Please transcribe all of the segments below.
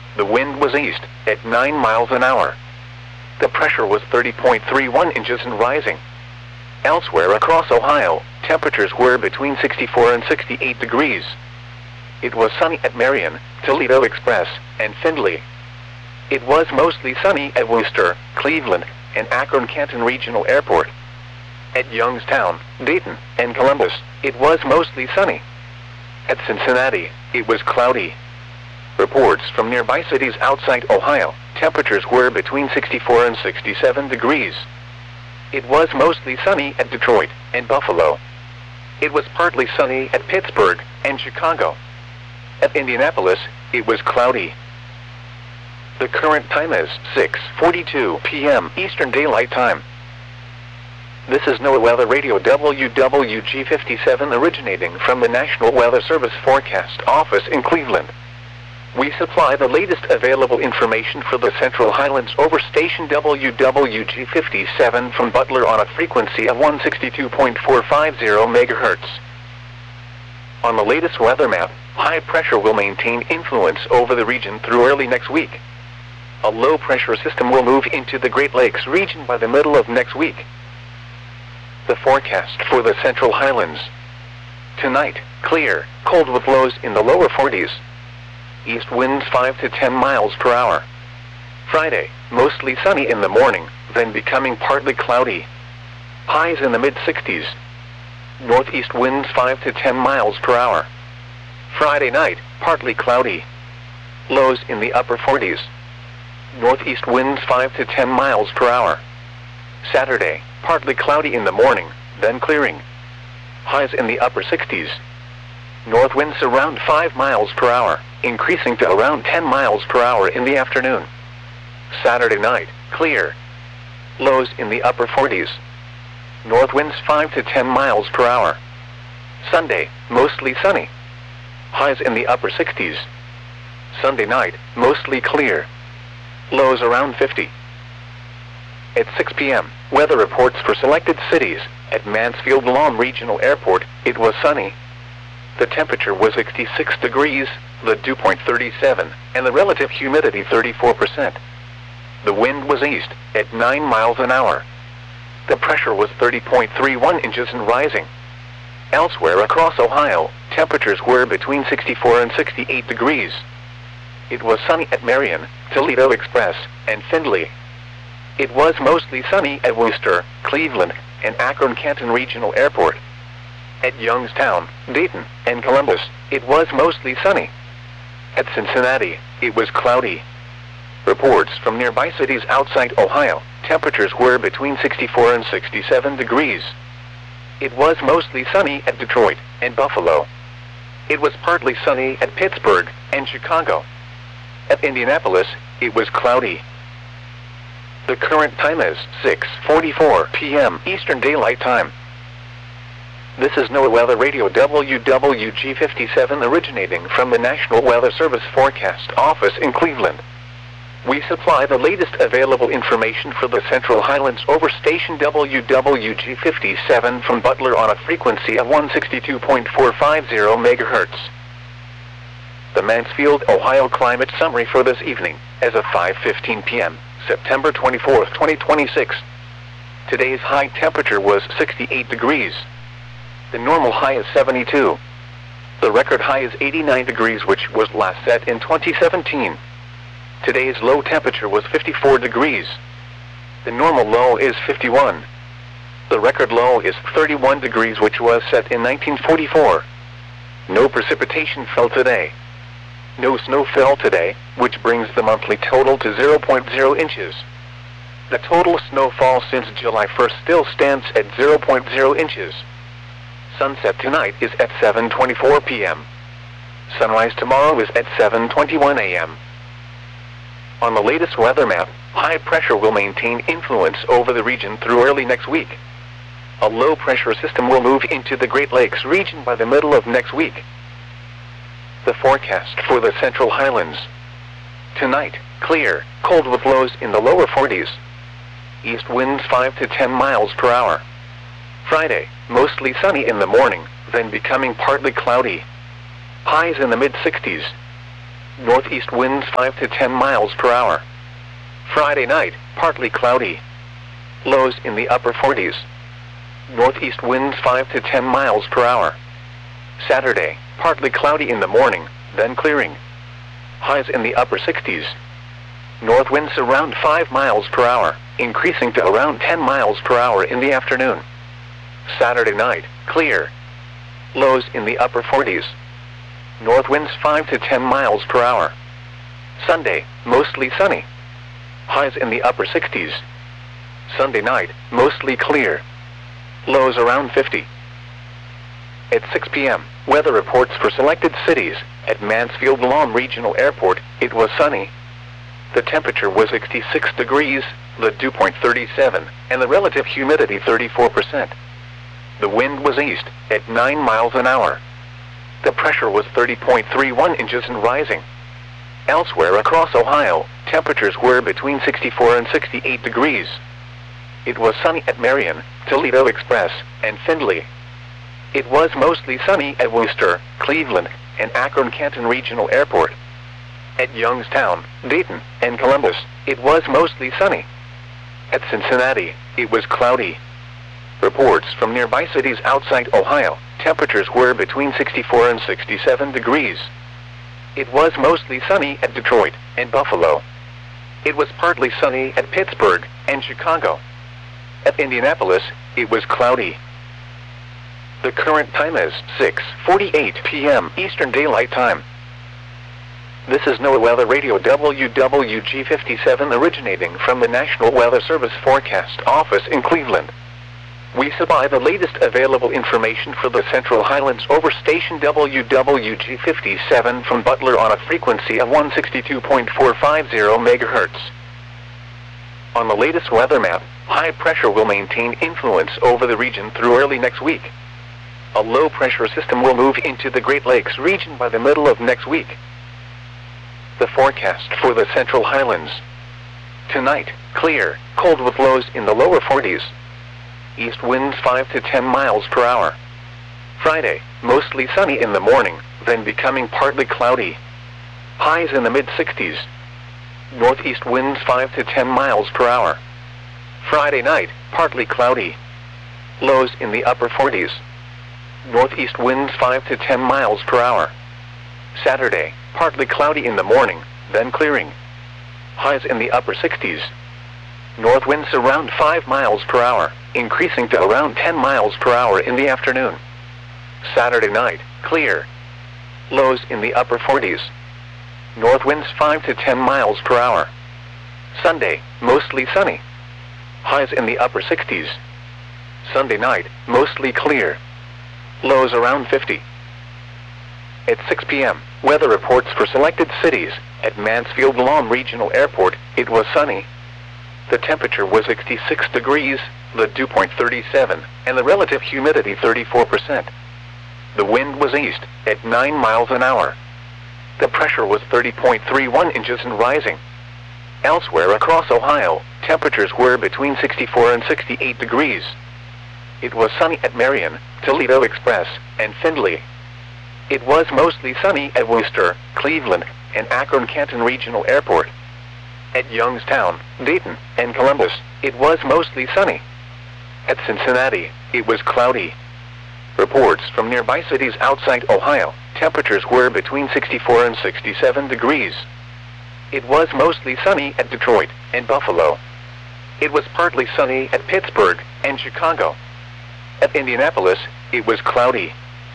The wind was east, at 9 miles an hour. The pressure was 30.31 inches and rising. Elsewhere across Ohio, temperatures were between 64 and 68 degrees. It was sunny at Marion, Toledo Express, and Findlay. It was mostly sunny at Worcester, Cleveland, and Akron-Canton Regional Airport. At Youngstown, Dayton, and Columbus, it was mostly sunny. At Cincinnati, it was cloudy. Reports from nearby cities outside Ohio, temperatures were between 64 and 67 degrees. It was mostly sunny at Detroit and Buffalo. It was partly sunny at Pittsburgh and Chicago. At Indianapolis, it was cloudy. The current time is 6:42 p.m. Eastern Daylight Time. This is NOAA Weather Radio WWG57 originating from the National Weather Service Forecast Office in Cleveland. We supply the latest available information for the Central Highlands over station WWG57 from Butler on a frequency of 162.450 MHz. On the latest weather map, high pressure will maintain influence over the region through early next week. A low pressure system will move into the Great Lakes region by the middle of next week. The forecast for the Central Highlands. Tonight, clear, cold with lows in the lower 40s. East winds 5 to 10 miles per hour. Friday, mostly sunny in the morning, then becoming partly cloudy. Highs in the mid-60s. Northeast winds 5 to 10 miles per hour. Friday night, partly cloudy. Lows in the upper 40s. Northeast winds 5 to 10 miles per hour. Saturday, partly cloudy in the morning, then clearing. Highs in the upper 60s. North winds around 5 miles per hour, increasing to around 10 miles per hour in the afternoon. Saturday night, clear. Lows in the upper 40s. North winds 5 to 10 miles per hour. Sunday, mostly sunny. Highs in the upper 60s. Sunday night, mostly clear. Lows around 50. At 6 p.m., weather reports for selected cities. At Mansfield Lawn Regional Airport, it was sunny. The temperature was 66 degrees, the dew point 37, and the relative humidity 34%. The wind was east, at 9 miles an hour. The pressure was 30.31 inches and rising. Elsewhere across Ohio, temperatures were between 64 and 68 degrees. It was sunny at Marion, Toledo Express, and Findlay. It was mostly sunny at Worcester, Cleveland, and Akron-Canton Regional Airport. At Youngstown, Dayton, and Columbus, it was mostly sunny. At Cincinnati, it was cloudy. Reports from nearby cities outside Ohio, temperatures were between 64 and 67 degrees. It was mostly sunny at Detroit and Buffalo. It was partly sunny at Pittsburgh and Chicago. At Indianapolis, it was cloudy. The current time is 6:44 p.m. Eastern Daylight Time. This is NOAA Weather Radio WWG57 originating from the National Weather Service Forecast Office in Cleveland. We supply the latest available information for the Central Highlands over station WWG57 from Butler on a frequency of 162.450 MHz. The Mansfield, Ohio climate summary for this evening, as of 5:15 p.m., September 24, 2026. Today's high temperature was 68 degrees. The normal high is 72. The record high is 89 degrees, which was last set in 2017. Today's low temperature was 54 degrees. The normal low is 51. The record low is 31 degrees, which was set in 1944. No precipitation fell today. No snow fell today, which brings the monthly total to 0.0 inches. The total snowfall since July 1st still stands at 0.0 inches. Sunset tonight is at 7:24 p.m. Sunrise tomorrow is at 7:21 a.m. On the latest weather map, high pressure will maintain influence over the region through early next week. A low pressure system will move into the Great Lakes region by the middle of next week. The forecast for the Central Highlands. Tonight, clear, cold with lows in the lower 40s. East winds 5 to 10 miles per hour. Friday, mostly sunny in the morning, then becoming partly cloudy. Highs in the mid-60s. Northeast winds 5 to 10 miles per hour. Friday night, partly cloudy. Lows in the upper 40s. Northeast winds 5 to 10 miles per hour. Saturday, partly cloudy in the morning, then clearing. Highs in the upper 60s. North winds around 5 miles per hour, increasing to around 10 miles per hour in the afternoon. Saturday night, clear. Lows in the upper 40s. North winds 5 to 10 miles per hour. Sunday, mostly sunny. Highs in the upper 60s. Sunday night, mostly clear. Lows around 50. At 6 p.m., weather reports for selected cities. At Mansfield Lawn Regional Airport, it was sunny. The temperature was 66 degrees, the dew point 37, and the relative humidity 34%. The wind was east, at 9 miles an hour. The pressure was 30.31 inches and rising. Elsewhere across Ohio, temperatures were between 64 and 68 degrees. It was sunny at Marion, Toledo Express, and Findlay. It was mostly sunny at Worcester, Cleveland, and Akron-Canton Regional Airport. At Youngstown, Dayton, and Columbus, it was mostly sunny. At Cincinnati, it was cloudy. Reports from nearby cities outside Ohio, temperatures were between 64 and 67 degrees. It was mostly sunny at Detroit and Buffalo. It was partly sunny at Pittsburgh and Chicago. At Indianapolis, it was cloudy. The current time is 6:48 p.m. Eastern Daylight Time. This is NOAA Weather Radio WWG57 originating from the National Weather Service Forecast Office in Cleveland. We supply the latest available information for the Central Highlands over station WWG57 from Butler on a frequency of 162.450 MHz. On the latest weather map, high pressure will maintain influence over the region through early next week. A low-pressure system will move into the Great Lakes region by the middle of next week. The forecast for the Central Highlands. Tonight, clear, cold with lows in the lower 40s. East winds 5 to 10 miles per hour. Friday, mostly sunny in the morning, then becoming partly cloudy. Highs in the mid-60s. Northeast winds 5 to 10 miles per hour. Friday night, partly cloudy. Lows in the upper 40s. Northeast winds 5 to 10 miles per hour. Saturday, partly cloudy in the morning, then clearing. Highs in the upper 60s. North winds around 5 miles per hour, increasing to around 10 miles per hour in the afternoon. Saturday night, clear. Lows in the upper 40s. North winds 5 to 10 miles per hour. Sunday, mostly sunny. Highs in the upper 60s. Sunday night, mostly clear. Lows around 50. At 6 p.m., weather reports for selected cities. At Mansfield Lawn Regional Airport, it was sunny. The temperature was 66 degrees, the dew point 37, and the relative humidity 34%. The wind was east, at 9 miles an hour. The pressure was 30.31 inches and rising. Elsewhere across Ohio, temperatures were between 64 and 68 degrees. It was sunny at Marion, Toledo Express, and Findlay. It was mostly sunny at Worcester, Cleveland, and Akron-Canton Regional Airport. At Youngstown, Dayton, and Columbus, it was mostly sunny. At Cincinnati, it was cloudy. Reports from nearby cities outside Ohio, temperatures were between 64 and 67 degrees. It was mostly sunny at Detroit and Buffalo. It was partly sunny at Pittsburgh and Chicago. At Indianapolis, it was cloudy.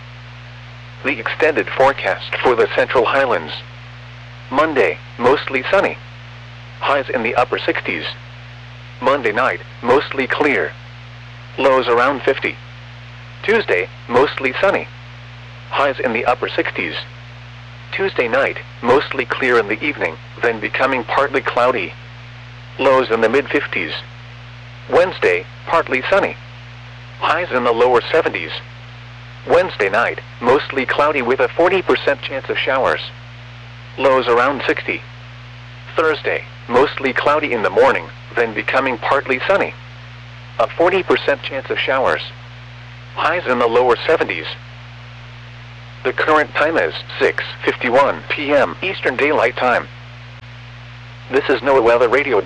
The extended forecast for the Central Highlands. Monday, mostly sunny. Highs in the upper 60s. Monday night, mostly clear. Lows around 50. Tuesday, mostly sunny. Highs in the upper 60s. Tuesday night, mostly clear in the evening, then becoming partly cloudy. Lows in the mid-50s. Wednesday, partly sunny. Highs in the lower 70s. Wednesday night, mostly cloudy with a 40% chance of showers. Lows around 60. Thursday, mostly cloudy in the morning, then becoming partly sunny. A 40% chance of showers. Highs in the lower 70s. The current time is 6:51 p.m. Eastern Daylight Time. This is NOAA Weather Radio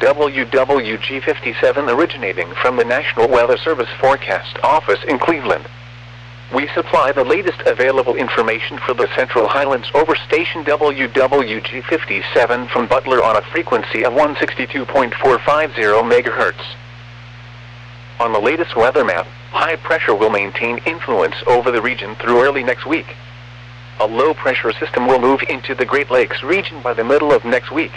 WWG57 originating from the National Weather Service Forecast Office in Cleveland. We supply the latest available information for the Central Highlands over station WWG57 from Butler on a frequency of 162.450 MHz. On the latest weather map, high pressure will maintain influence over the region through early next week. A low pressure system will move into the Great Lakes region by the middle of next week.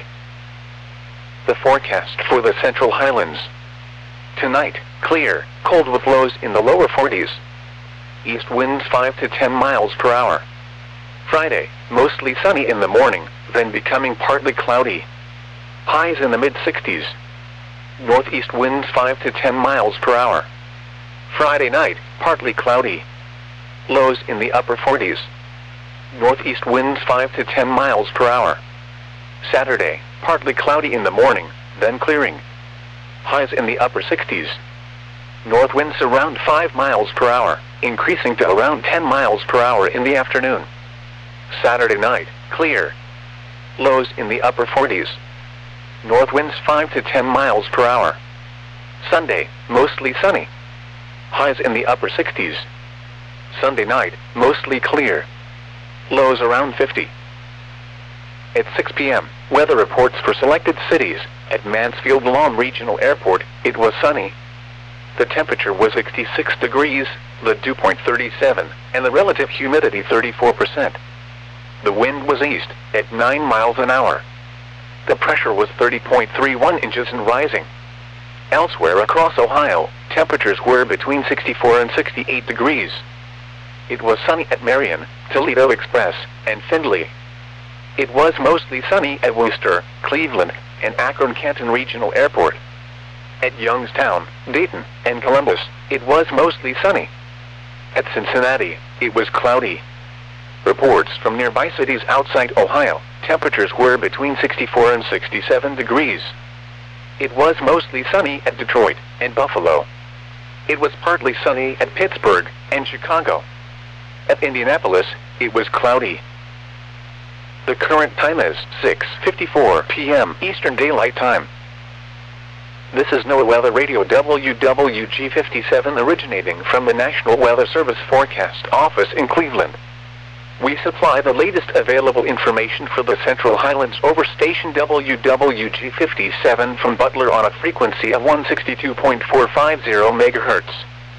The forecast for the Central Highlands. Tonight, clear, cold with lows in the lower 40s. East winds 5 to 10 miles per hour. Friday, mostly sunny in the morning, then becoming partly cloudy. Highs in the mid-60s. Northeast winds 5 to 10 miles per hour. Friday night, partly cloudy. Lows in the upper 40s. Northeast winds 5 to 10 miles per hour. Saturday, partly cloudy in the morning, then clearing. Highs in the upper 60s. North winds around 5 miles per hour, increasing to around 10 miles per hour in the afternoon. Saturday night, clear. Lows in the upper 40s. North winds 5 to 10 miles per hour. Sunday, mostly sunny. Highs in the upper 60s. Sunday night, mostly clear. Lows around 50. At 6 p.m., weather reports for selected cities. At Mansfield Lawn Regional Airport, it was sunny. The temperature was 66 degrees, the dew point 37, and the relative humidity 34%. The wind was east, at 9 miles an hour. The pressure was 30.31 inches and rising. Elsewhere across Ohio, temperatures were between 64 and 68 degrees. It was sunny at Marion, Toledo Express, and Findlay. It was mostly sunny at Worcester, Cleveland, and Akron-Canton Regional Airport. At Youngstown, Dayton, and Columbus, it was mostly sunny. At Cincinnati, it was cloudy. Reports from nearby cities outside Ohio, temperatures were between 64 and 67 degrees. It was mostly sunny at Detroit and Buffalo. It was partly sunny at Pittsburgh and Chicago. At Indianapolis, it was cloudy. The current time is 6:54 p.m. Eastern Daylight Time. This is NOAA Weather Radio WWG57 originating from the National Weather Service Forecast Office in Cleveland. We supply the latest available information for the Central Highlands over station WWG57 from Butler on a frequency of 162.450 MHz.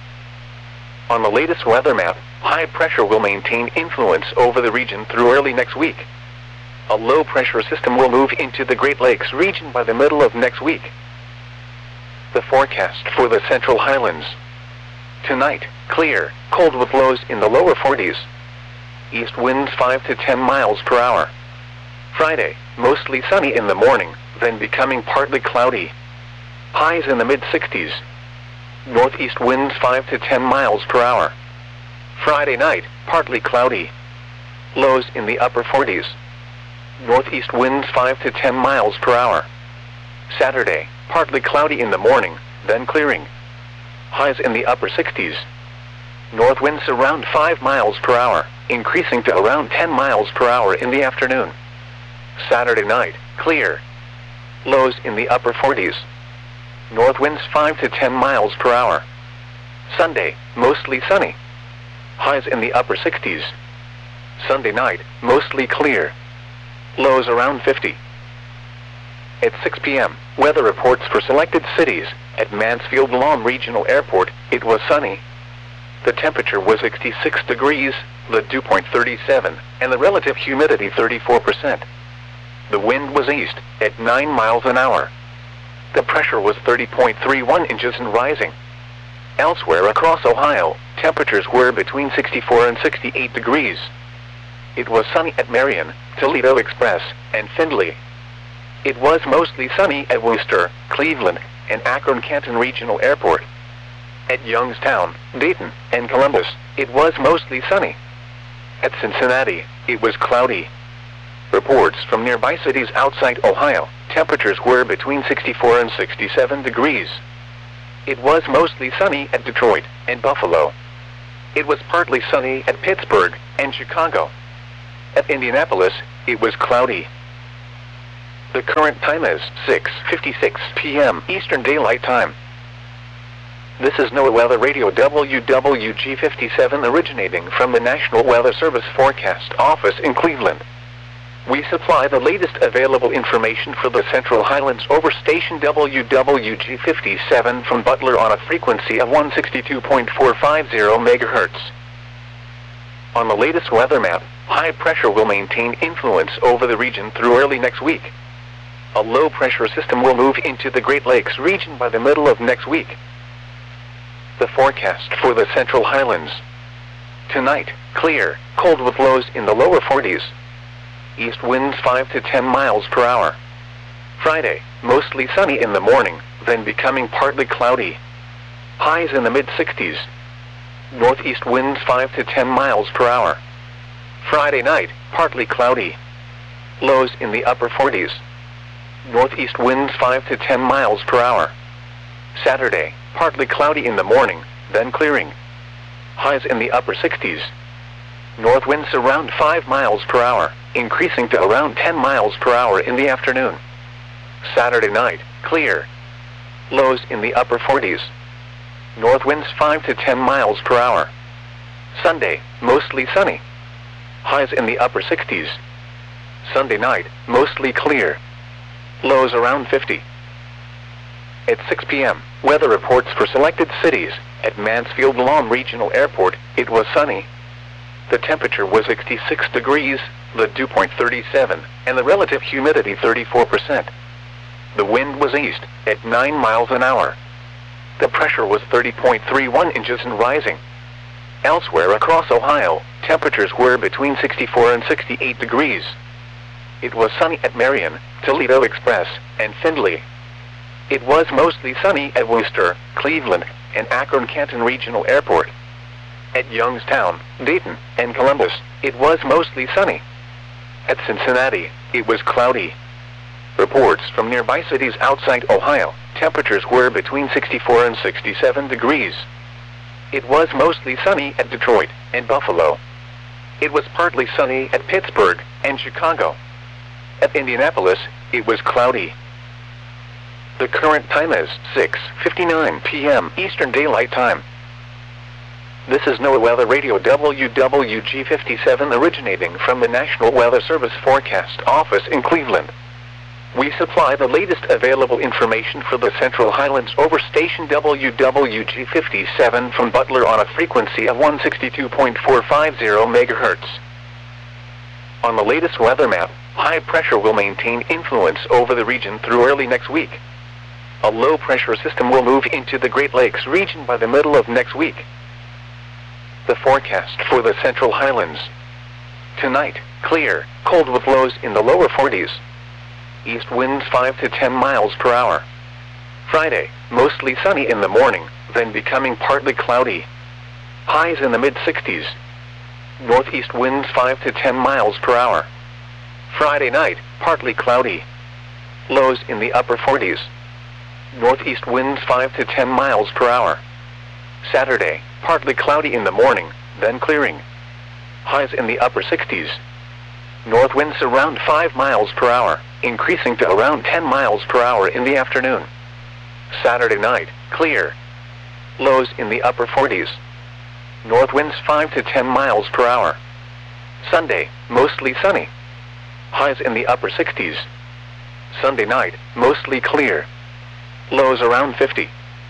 On the latest weather map, high pressure will maintain influence over the region through early next week. A low pressure system will move into the Great Lakes region by the middle of next week. The forecast for the Central Highlands. Tonight, clear, cold with lows in the lower 40s. East winds 5 to 10 miles per hour. Friday, mostly sunny in the morning, then becoming partly cloudy. Highs in the mid-60s. Northeast winds 5 to 10 miles per hour. Friday night, partly cloudy. Lows in the upper 40s. Northeast winds 5 to 10 miles per hour. Saturday, partly cloudy in the morning, then clearing. Highs in the upper 60s. North winds around 5 miles per hour, increasing to around 10 miles per hour in the afternoon. Saturday night, clear. Lows in the upper 40s. North winds 5 to 10 miles per hour. Sunday, mostly sunny. Highs in the upper 60s. Sunday night, mostly clear. Lows around 50. At 6 p.m., weather reports for selected cities. At Mansfield Lawn Regional Airport, it was sunny. The temperature was 66 degrees, the dew point 37, and the relative humidity 34%. The wind was east, at 9 miles an hour. The pressure was 30.31 inches and rising. Elsewhere across Ohio, temperatures were between 64 and 68 degrees. It was sunny at Marion, Toledo Express, and Findlay. It was mostly sunny at Worcester, Cleveland, and Akron-Canton Regional Airport. At Youngstown, Dayton, and Columbus, it was mostly sunny. At Cincinnati, it was cloudy. Reports from nearby cities outside Ohio, temperatures were between 64 and 67 degrees. It was mostly sunny at Detroit and Buffalo. it was partly sunny at Pittsburgh and Chicago. At Indianapolis, it was cloudy. The current time is 6:56 p.m. Eastern Daylight Time. This is NOAA Weather Radio WWG57 originating from the National Weather Service Forecast Office in Cleveland. We supply the latest available information for the Central Highlands over station WWG57 from Butler on a frequency of 162.450 MHz. On the latest weather map, high pressure will maintain influence over the region through early next week. A low pressure system will move into the Great Lakes region by the middle of next week. The forecast for the Central Highlands. Tonight, clear, cold with lows in the lower 40s. East winds 5 to 10 miles per hour. Friday, mostly sunny in the morning, then becoming partly cloudy. Highs in the mid-60s. Northeast winds 5 to 10 miles per hour. Friday night, partly cloudy. Lows in the upper 40s. Northeast winds 5 to 10 miles per hour. Saturday, partly cloudy in the morning, then clearing. Highs in the upper 60s. North winds around 5 miles per hour, increasing to around 10 miles per hour in the afternoon. Saturday night, clear. Lows in the upper 40s. North winds 5 to 10 miles per hour. Sunday, mostly sunny. Highs in the upper 60s. Sunday night, mostly clear. Lows around 50. At 6 p.m., weather reports for selected cities. At Mansfield Lawn Regional Airport, it was sunny. The temperature was 66 degrees, the dew point 37, and the relative humidity 34%. The wind was east, at 9 miles an hour. The pressure was 30.31 inches and rising. Elsewhere across Ohio, temperatures were between 64 and 68 degrees. It was sunny at Marion, Toledo Express, and Findlay. It was mostly sunny at Worcester, Cleveland, and Akron-Canton Regional Airport. At Youngstown, Dayton, and Columbus, it was mostly sunny. At Cincinnati, it was cloudy. Reports from nearby cities outside Ohio, temperatures were between 64 and 67 degrees. It was mostly sunny at Detroit and Buffalo. It was partly sunny at Pittsburgh and Chicago. At Indianapolis, it was cloudy. The current time is 6:59 p.m. Eastern Daylight Time. This is NOAA Weather Radio WWG57 originating from the National Weather Service Forecast Office in Cleveland. We supply the latest available information for the Central Highlands over station WWG57 from Butler on a frequency of 162.450 MHz. On the latest weather map, high pressure will maintain influence over the region through early next week. A low pressure system will move into the Great Lakes region by the middle of next week. The forecast for the Central Highlands. Tonight, clear, cold with lows in the lower 40s. East winds 5 to 10 miles per hour. Friday, mostly sunny in the morning, then becoming partly cloudy. Highs in the mid-60s. Northeast winds 5 to 10 miles per hour. Friday night, partly cloudy. Lows in the upper 40s. Northeast winds 5 to 10 miles per hour. Saturday, partly cloudy in the morning, then clearing. Highs in the upper 60s. North winds around 5 miles per hour, increasing to around 10 miles per hour in the afternoon. Saturday night, clear. Lows in the upper 40s. North winds 5 to 10 miles per hour. Sunday, mostly sunny. Highs in the upper 60s. Sunday night, mostly clear. Lows around 50.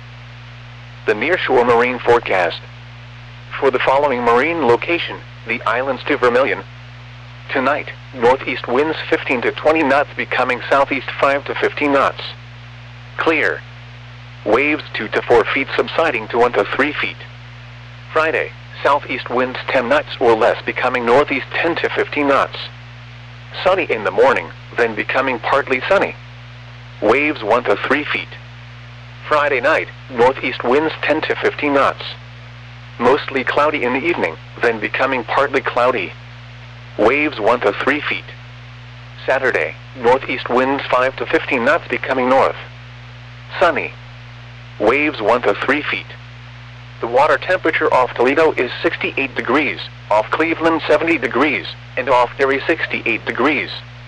The nearshore marine forecast. For the following marine location, the islands to Vermilion. Tonight, northeast winds 15 to 20 knots becoming southeast 5 to 15 knots. Clear. Waves 2 to 4 feet subsiding to 1 to 3 feet. Friday, southeast winds 10 knots or less becoming northeast 10 to 15 knots. Sunny in the morning, then becoming partly sunny. Waves 1 to 3 feet. Friday night, northeast winds 10 to 15 knots. Mostly cloudy in the evening, then becoming partly cloudy. Waves 1 to 3 feet. Saturday, northeast winds 5 to 15 knots becoming north. Sunny. Waves 1 to 3 feet. The water temperature off Toledo is 68 degrees, off Cleveland 70 degrees, and off Erie 68 degrees.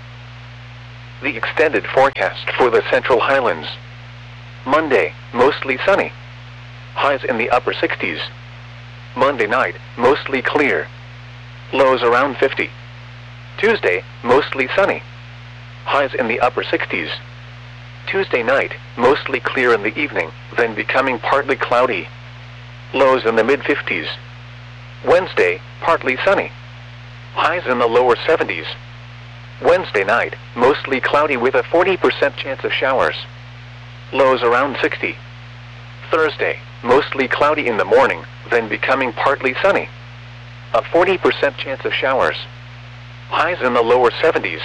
The extended forecast for the Central Highlands. Monday, mostly sunny. Highs in the upper 60s. Monday night, mostly clear. Lows around 50. Tuesday, mostly sunny. Highs in the upper 60s. Tuesday night, mostly clear in the evening, then becoming partly cloudy. Lows in the mid-50s. Wednesday, partly sunny. Highs in the lower 70s. Wednesday night, mostly cloudy with a 40% chance of showers. Lows around 60. Thursday, mostly cloudy in the morning, then becoming partly sunny. A 40% chance of showers. Highs in the lower 70s.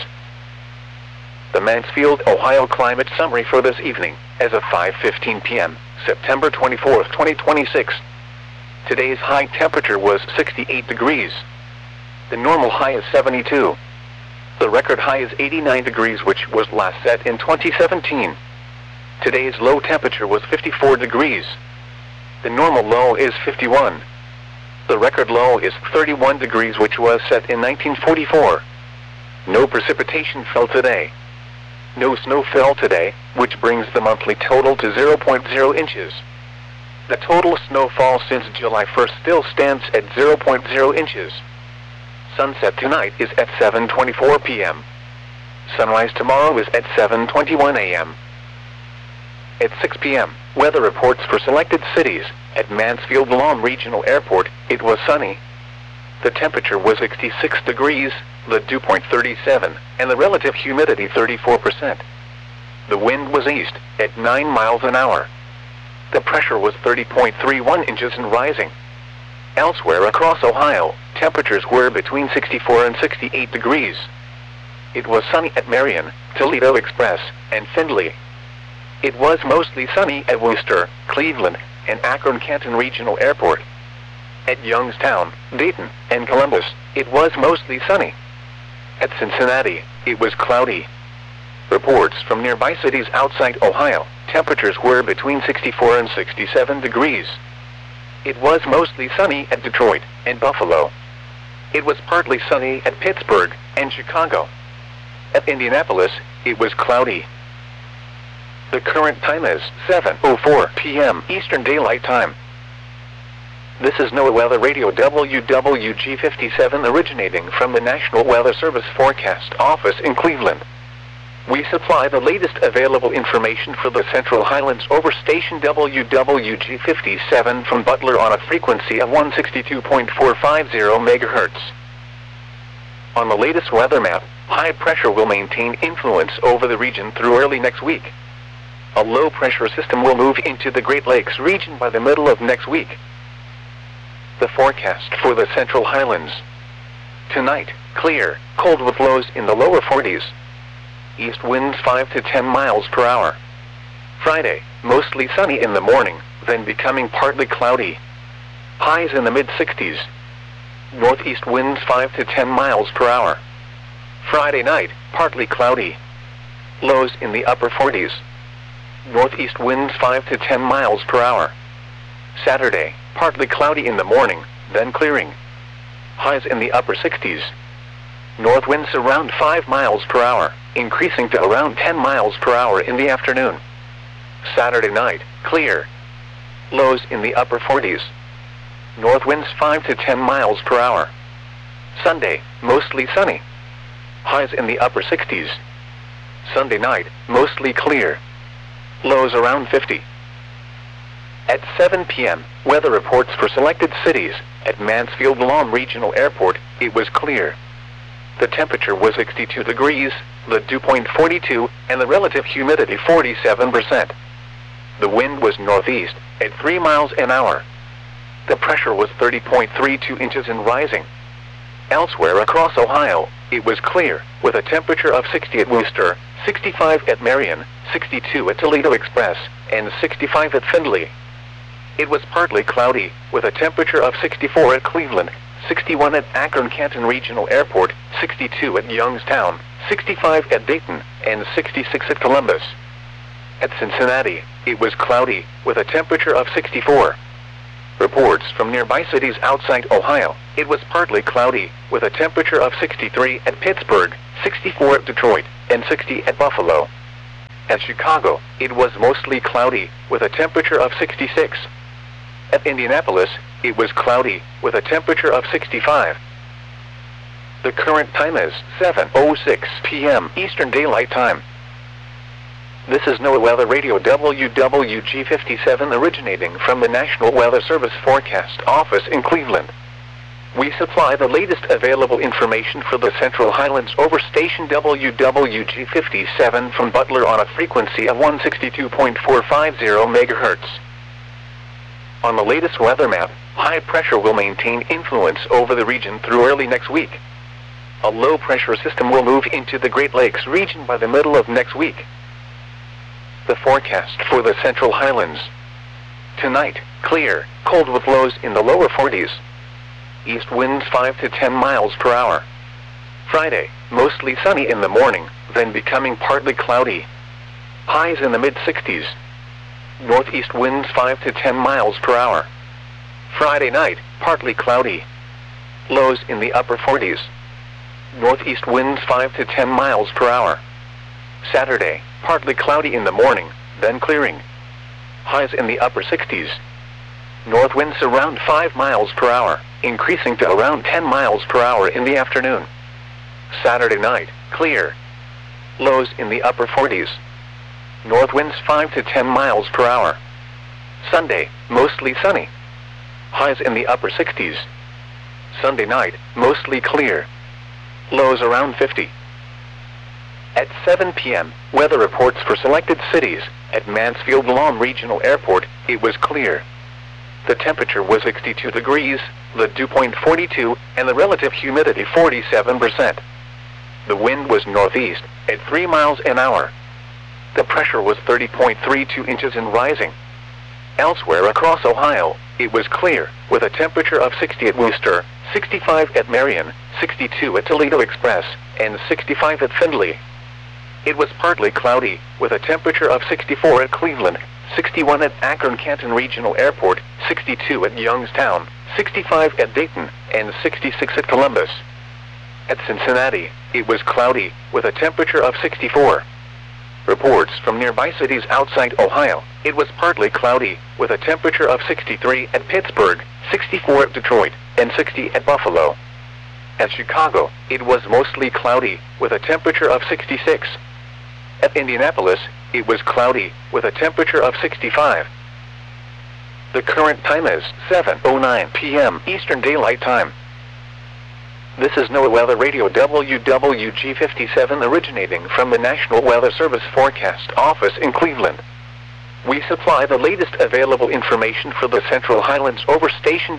The Mansfield, Ohio climate summary for this evening, as of 5:15 p.m., September 24, 2026. Today's high temperature was 68 degrees. The normal high is 72. The record high is 89 degrees, which was last set in 2017. Today's low temperature was 54 degrees. The normal low is 51. The record low is 31 degrees, which was set in 1944. No precipitation fell today. No snow fell today, which brings the monthly total to 0.0 inches. The total snowfall since July 1st still stands at 0.0 inches. Sunset tonight is at 7:24 p.m. Sunrise tomorrow is at 7:21 a.m. At 6 p.m., weather reports for selected cities. At Mansfield-Lom Regional Airport, it was sunny. The temperature was 66 degrees, the dew point 37, and the relative humidity 34%. The wind was east, at 9 miles an hour. The pressure was 30.31 inches and rising. Elsewhere across Ohio, temperatures were between 64 and 68 degrees. It was sunny at Marion, Toledo Express, and Findlay. It was mostly sunny at Worcester, Cleveland, and Akron-Canton Regional Airport. At Youngstown, Dayton, and Columbus, it was mostly sunny. At Cincinnati, it was cloudy. Reports from nearby cities outside Ohio, temperatures were between 64 and 67 degrees. It was mostly sunny at Detroit and Buffalo. It was partly sunny at Pittsburgh and Chicago. At Indianapolis, it was cloudy. The current time is 7:04 p.m. Eastern Daylight Time. This is NOAA Weather Radio WWG57 originating from the National Weather Service Forecast Office in Cleveland. We supply the latest available information for the Central Highlands over station WWG57 from Butler on a frequency of 162.450 MHz. On the latest weather map, high pressure will maintain influence over the region through early next week. A low-pressure system will move into the Great Lakes region by the middle of next week. The forecast for the Central Highlands. Tonight, clear, cold with lows in the lower 40s. East winds 5 to 10 miles per hour. Friday, mostly sunny in the morning, then becoming partly cloudy. Highs in the mid-60s. Northeast winds 5 to 10 miles per hour. Friday night, partly cloudy. Lows in the upper 40s. Northeast winds 5 to 10 miles per hour. Saturday, partly cloudy in the morning, then clearing. Highs in the upper 60s. North winds around 5 miles per hour, increasing to around 10 miles per hour in the afternoon. Saturday night, clear. Lows in the upper 40s. North winds 5 to 10 miles per hour. Sunday, mostly sunny. Highs in the upper 60s. Sunday night, mostly clear. Lows around 50. At 7 p.m., weather reports for selected cities. At Mansfield-Lom Regional Airport, it was clear. The temperature was 62 degrees, the dew point 42, and the relative humidity 47%. The wind was northeast, at 3 miles an hour. The pressure was 30.32 inches and rising. Elsewhere across Ohio, it was clear, with a temperature of 60 at Worcester, 65 at Marion, 62 at Toledo Express, and 65 at Findlay. It was partly cloudy, with a temperature of 64 at Cleveland, 61 at Akron-Canton Regional Airport, 62 at Youngstown, 65 at Dayton, and 66 at Columbus. At Cincinnati, it was cloudy, with a temperature of 64. Reports from nearby cities outside Ohio. It was partly cloudy, with a temperature of 63 at Pittsburgh, 64 at Detroit, and 60 at Buffalo. At Chicago, it was mostly cloudy, with a temperature of 66. At Indianapolis, it was cloudy, with a temperature of 65. The current time is 7:06 p.m. Eastern Daylight Time. This is NOAA Weather Radio WWG57 originating from the National Weather Service Forecast Office in Cleveland. We supply the latest available information for the Central Highlands over station WWG57 from Butler on a frequency of 162.450 MHz. On the latest weather map, high pressure will maintain influence over the region through early next week. A low pressure system will move into the Great Lakes region by the middle of next week. The forecast for the Central Highlands. Tonight, clear, cold with lows in the lower 40s. East winds 5 to 10 miles per hour. Friday, mostly sunny in the morning, then becoming partly cloudy. Highs in the mid-60s. Northeast winds 5 to 10 miles per hour. Friday night, partly cloudy. Lows in the upper 40s. Northeast winds 5 to 10 miles per hour. Saturday, partly cloudy in the morning, then clearing. Highs in the upper 60s. North winds around 5 miles per hour, increasing to around 10 miles per hour in the afternoon. Saturday night, clear. Lows in the upper 40s. North winds 5 to 10 miles per hour. Sunday, mostly sunny. Highs in the upper 60s. Sunday night, mostly clear. Lows around 50. At 7 p.m., weather reports for selected cities. At Mansfield Lahm Regional Airport, it was clear. The temperature was 62 degrees, the dew point 42, and the relative humidity 47%. The wind was northeast, at 3 miles an hour. The pressure was 30.32 inches and rising. Elsewhere across Ohio, it was clear, with a temperature of 60 at Wooster, 65 at Marion, 62 at Toledo Express, and 65 at Findlay. It was partly cloudy, with a temperature of 64 at Cleveland, 61 at Akron-Canton Regional Airport, 62 at Youngstown, 65 at Dayton, and 66 at Columbus. At Cincinnati, it was cloudy, with a temperature of 64. Reports from nearby cities outside Ohio. It was partly cloudy, with a temperature of 63 at Pittsburgh, 64 at Detroit, and 60 at Buffalo. At Chicago, it was mostly cloudy, with a temperature of 66. At Indianapolis, it was cloudy, with a temperature of 65. The current time is 7:09 p.m. Eastern Daylight Time. This is NOAA Weather Radio WWG57 originating from the National Weather Service Forecast Office in Cleveland. We supply the latest available information for the Central Highlands over station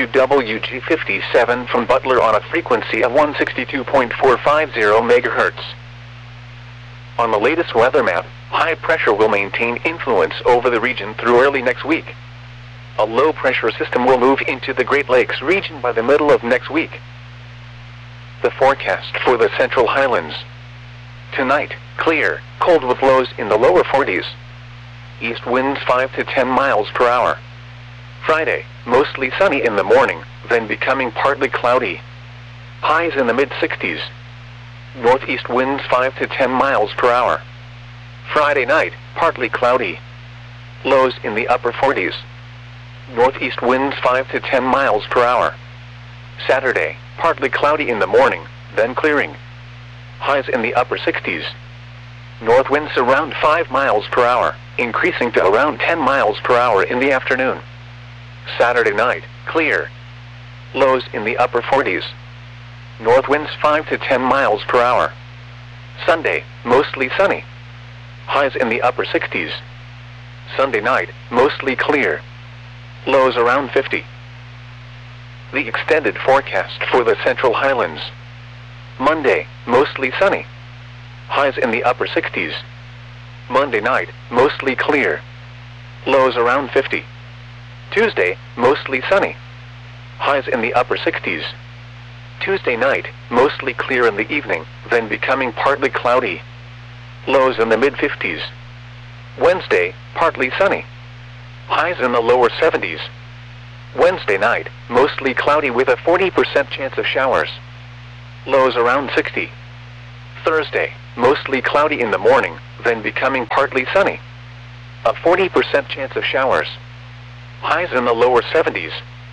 WWG57 from Butler on a frequency of 162.450 MHz. On the latest weather map, high pressure will maintain influence over the region through early next week. A low pressure system will move into the Great Lakes region by the middle of next week. The forecast for the Central Highlands. Tonight, clear, cold with lows in the lower 40s. East winds 5 to 10 miles per hour. Friday, mostly sunny in the morning, then becoming partly cloudy. Highs in the mid-60s. Northeast winds 5 to 10 miles per hour. Friday night, partly cloudy. Lows in the upper 40s. Northeast winds 5 to 10 miles per hour. Saturday, partly cloudy in the morning, then clearing. Highs in the upper 60s. North winds around 5 miles per hour, increasing to around 10 miles per hour in the afternoon. Saturday night, clear. Lows in the upper 40s. North winds 5 to 10 miles per hour. Sunday, mostly sunny. Highs in the upper 60s. Sunday night, mostly clear. Lows around 50. The extended forecast for the Central Highlands. Monday, mostly sunny. Highs in the upper 60s. Monday night, mostly clear. Lows around 50. Tuesday, mostly sunny. Highs in the upper 60s. Tuesday night, mostly clear in the evening, then becoming partly cloudy. Lows in the mid-50s. Wednesday, partly sunny. Highs in the lower 70s. Wednesday night, mostly cloudy with a 40% chance of showers. Lows around 60. Thursday, mostly cloudy in the morning, then becoming partly sunny. A 40% chance of showers. Highs in the lower 70s.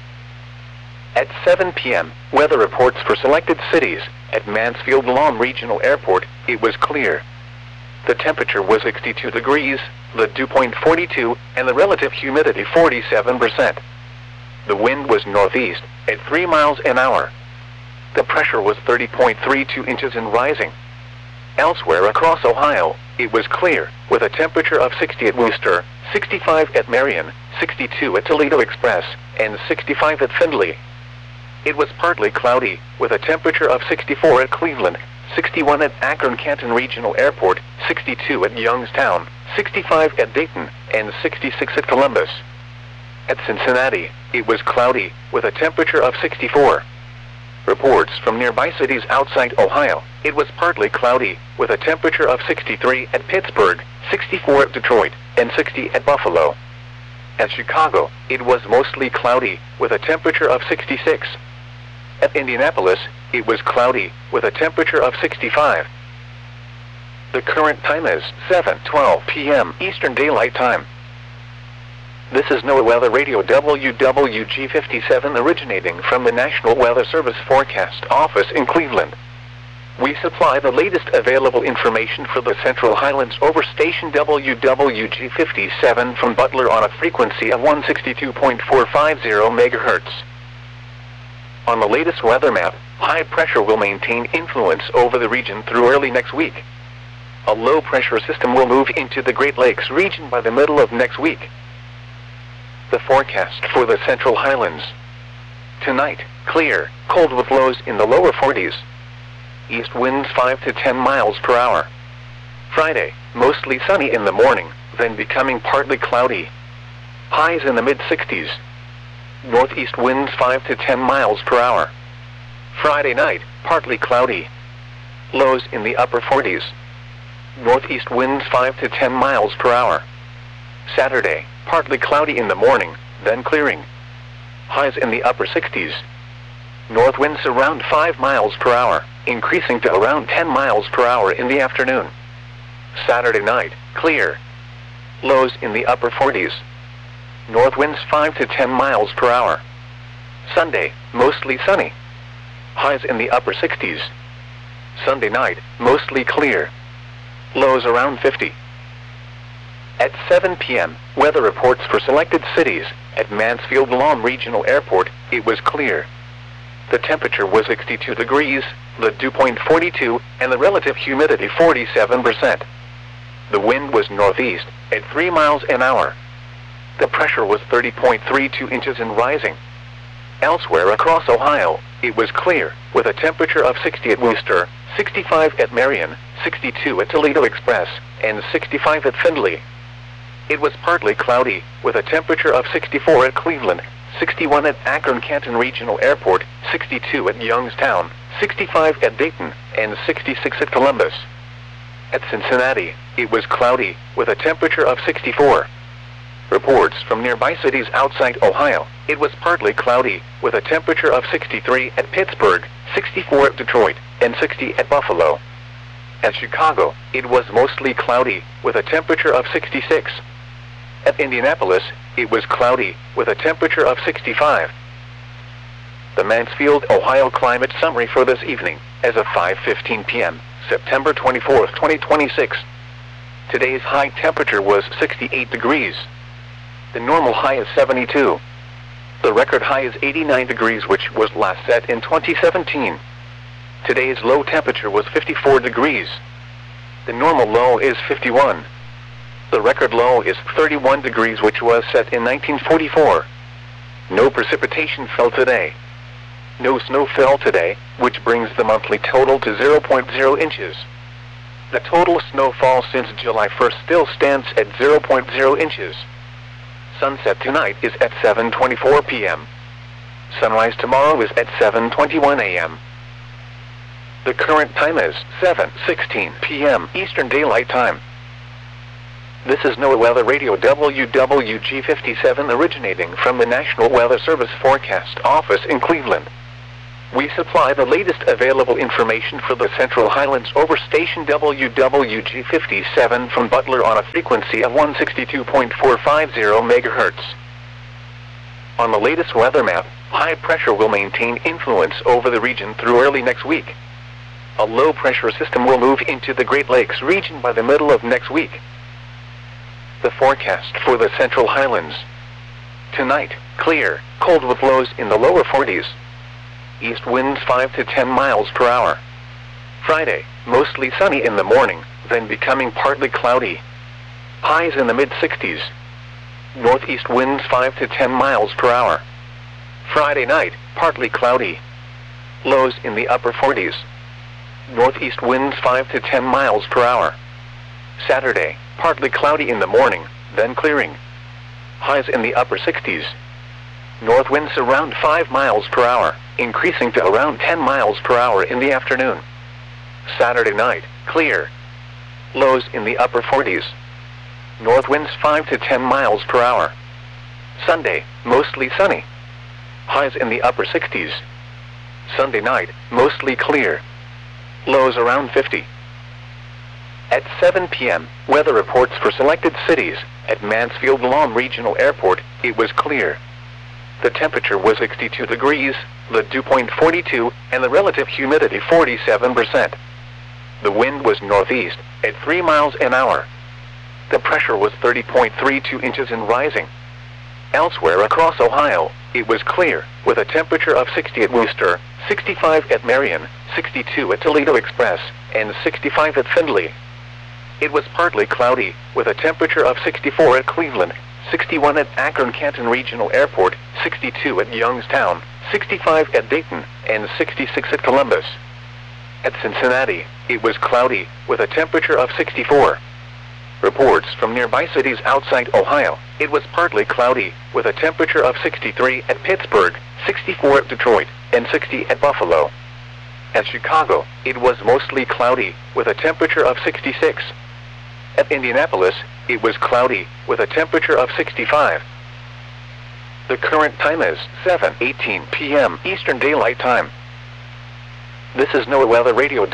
At 7 p.m., weather reports for selected cities. At Mansfield Lawn Regional Airport, it was clear. The temperature was 62 degrees, the dew point 42, and the relative humidity 47%. The wind was northeast, at 3 miles an hour. The pressure was 30.32 inches and rising. Elsewhere across Ohio, it was clear, with a temperature of 60 at Wooster, 65 at Marion, 62 at Toledo Express, and 65 at Findlay. It was partly cloudy, with a temperature of 64 at Cleveland, 61 at Akron-Canton Regional Airport, 62 at Youngstown, 65 at Dayton, and 66 at Columbus. At Cincinnati, it was cloudy, with a temperature of 64. Reports from nearby cities outside Ohio, it was partly cloudy, with a temperature of 63 at Pittsburgh, 64 at Detroit, and 60 at Buffalo. At Chicago, it was mostly cloudy, with a temperature of 66. At Indianapolis, it was cloudy, with a temperature of 65. The current time is 7:12 p.m. Eastern Daylight Time. This is NOAA Weather Radio WWG57 originating from the National Weather Service Forecast Office in Cleveland. We supply the latest available information for the Central Highlands over station WWG57 from Butler on a frequency of 162.450 MHz. On the latest weather map, high pressure will maintain influence over the region through early next week. A low pressure system will move into the Great Lakes region by the middle of next week. The forecast for the Central Highlands. Tonight, clear, cold with lows in the lower 40s. East winds 5 to 10 miles per hour. Friday, mostly sunny in the morning, then becoming partly cloudy. Highs in the mid-60s. Northeast winds 5 to 10 miles per hour. Friday night, partly cloudy. Lows in the upper 40s. Northeast winds 5 to 10 miles per hour. Saturday, partly cloudy in the morning, then clearing. Highs in the upper 60s. North winds around 5 miles per hour, increasing to around 10 miles per hour in the afternoon. Saturday night, clear. Lows in the upper 40s. North winds 5 to 10 miles per hour. Sunday, mostly sunny. Highs in the upper 60s. Sunday night, mostly clear. Lows around 50. At 7 p.m., weather reports for selected cities. At Mansfield Lawn Regional Airport, it was clear. The temperature was 62 degrees, the dew point 42, and the relative humidity 47%. The wind was northeast, at 3 miles an hour. The pressure was 30.32 inches and rising. Elsewhere across Ohio, it was clear, with a temperature of 60 at Wooster, 65 at Marion, 62 at Toledo Express, and 65 at Findlay. It was partly cloudy, with a temperature of 64 at Cleveland, 61 at Akron-Canton Regional Airport, 62 at Youngstown, 65 at Dayton, and 66 at Columbus. At Cincinnati, it was cloudy, with a temperature of 64. Reports from nearby cities outside Ohio, it was partly cloudy, with a temperature of 63 at Pittsburgh, 64 at Detroit, and 60 at Buffalo. At Chicago, it was mostly cloudy, with a temperature of 66. At Indianapolis, it was cloudy, with a temperature of 65. The Mansfield, Ohio climate summary for this evening, as of 5:15 p.m., September 24, 2026. Today's high temperature was 68 degrees. The normal high is 72. The record high is 89 degrees, which was last set in 2017. Today's low temperature was 54 degrees. The normal low is 51. The record low is 31 degrees, which was set in 1944. No precipitation fell today. No snow fell today, which brings the monthly total to 0.0 inches. The total snowfall since July 1st still stands at 0.0 inches. Sunset tonight is at 7:24 p.m. Sunrise tomorrow is at 7:21 a.m. The current time is 7:16 p.m. Eastern Daylight Time. This is NOAA Weather Radio WWG57 originating from the National Weather Service Forecast Office in Cleveland. We supply the latest available information for the Central Highlands over station WWG57 from Butler on a frequency of 162.450 MHz. On the latest weather map, high pressure will maintain influence over the region through early next week. A low pressure system will move into the Great Lakes region by the middle of next week. The forecast for the Central Highlands. Tonight, clear, cold with lows in the lower 40s. East winds 5 to 10 miles per hour. Friday, mostly sunny in the morning, then becoming partly cloudy. Highs in the mid-60s. Northeast winds 5 to 10 miles per hour. Friday night, partly cloudy. Lows in the upper 40s. Northeast winds 5 to 10 miles per hour. Saturday, partly cloudy in the morning, then clearing. Highs in the upper 60s. North winds around 5 miles per hour, increasing to around 10 miles per hour in the afternoon. Saturday night, clear. Lows in the upper 40s. North winds 5 to 10 miles per hour. Sunday, mostly sunny. Highs in the upper 60s. Sunday night, mostly clear. Lows around 50. At 7 p.m., weather reports for selected cities. At Mansfield-Lom Regional Airport, it was clear. The temperature was 62 degrees, the dew point 42, and the relative humidity 47%. The wind was northeast, at 3 miles an hour. The pressure was 30.32 inches and rising. Elsewhere across Ohio, it was clear, with a temperature of 60 at Wooster, 65 at Marion, 62 at Toledo Express, and 65 at Findlay. It was partly cloudy, with a temperature of 64 at Cleveland, 61 at Akron-Canton Regional Airport, 62 at Youngstown, 65 at Dayton, and 66 at Columbus. At Cincinnati, it was cloudy, with a temperature of 64. Reports from nearby cities outside Ohio, it was partly cloudy, with a temperature of 63 at Pittsburgh, 64 at Detroit, and 60 at Buffalo. At Chicago, it was mostly cloudy, with a temperature of 66. At Indianapolis, it was cloudy, with a temperature of 65. The current time is 7:18 p.m. Eastern Daylight Time. This is NOAA Weather Radio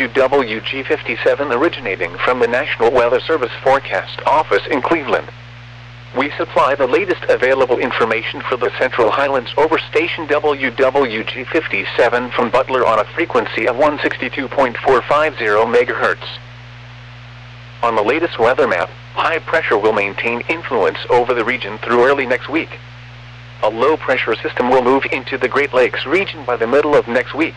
WWG57 originating from the National Weather Service Forecast Office in Cleveland. We supply the latest available information for the Central Highlands over station WWG57 from Butler on a frequency of 162.450 MHz. On the latest weather map, high pressure will maintain influence over the region through early next week. A low pressure system will move into the Great Lakes region by the middle of next week.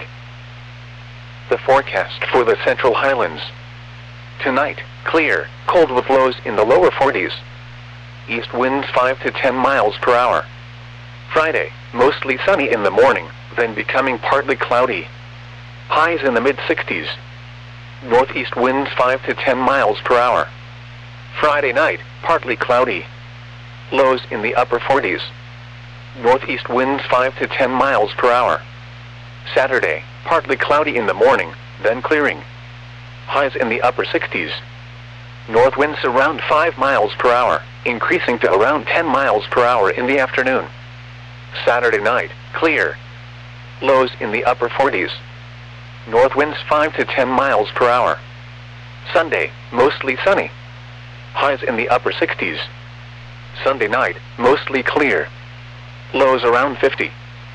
The forecast for the Central Highlands. Tonight, clear, cold with lows in the lower 40s. East winds 5 to 10 miles per hour. Friday, mostly sunny in the morning, then becoming partly cloudy. Highs in the mid-60s. Northeast winds 5 to 10 miles per hour. Friday night, partly cloudy. Lows in the upper 40s. Northeast winds 5 to 10 miles per hour. Saturday, partly cloudy in the morning, then clearing. Highs in the upper 60s. North winds around 5 miles per hour, increasing to around 10 miles per hour in the afternoon. Saturday night, clear. Lows in the upper 40s. North winds 5 to 10 miles per hour. Sunday, mostly sunny. Highs in the upper 60s. Sunday night, mostly clear. Lows around 50.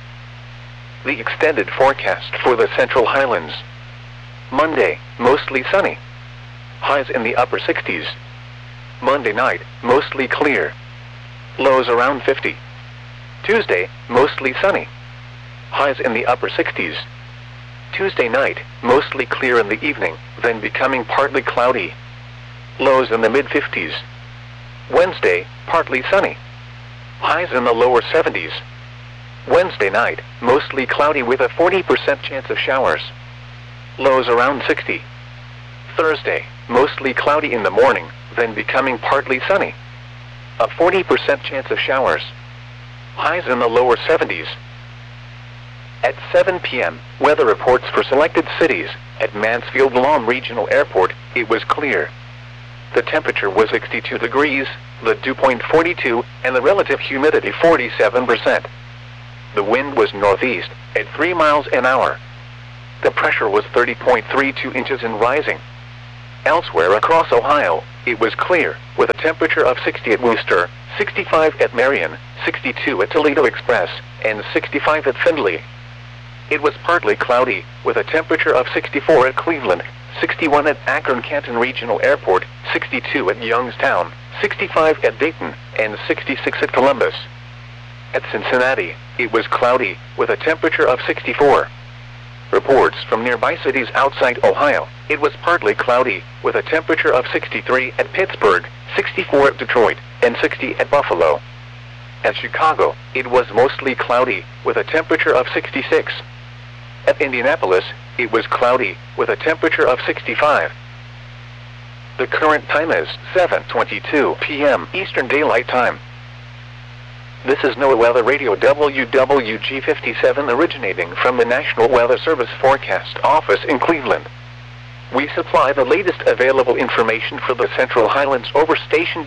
The extended forecast for the Central Highlands. Monday, mostly sunny. Highs in the upper 60s. Monday night, mostly clear. Lows around 50. Tuesday, mostly sunny. Highs in the upper 60s. Tuesday night, mostly clear in the evening, then becoming partly cloudy. Lows in the mid-50s. Wednesday, partly sunny. Highs in the lower 70s. Wednesday night, mostly cloudy with a 40% chance of showers. Lows around 60. Thursday, mostly cloudy in the morning, then becoming partly sunny. A 40% chance of showers. Highs in the lower 70s. At 7 p.m., weather reports for selected cities. At Mansfield-Lom Regional Airport, it was clear. The temperature was 62 degrees, the dew point 42, and the relative humidity 47%. The wind was northeast, at 3 miles an hour. The pressure was 30.32 inches and rising. Elsewhere across Ohio, it was clear, with a temperature of 60 at Wooster, 65 at Marion, 62 at Toledo Express, and 65 at Findlay. It was partly cloudy, with a temperature of 64 at Cleveland, 61 at Akron-Canton Regional Airport, 62 at Youngstown, 65 at Dayton, and 66 at Columbus. At Cincinnati, it was cloudy, with a temperature of 64. Reports from nearby cities outside Ohio, it was partly cloudy, with a temperature of 63 at Pittsburgh, 64 at Detroit, and 60 at Buffalo. At Chicago, it was mostly cloudy, with a temperature of 66. At Indianapolis, it was cloudy, with a temperature of 65. The current time is 7:22 p.m. Eastern Daylight Time. This is NOAA Weather Radio WWG57 originating from the National Weather Service Forecast Office in Cleveland. We supply the latest available information for the Central Highlands over station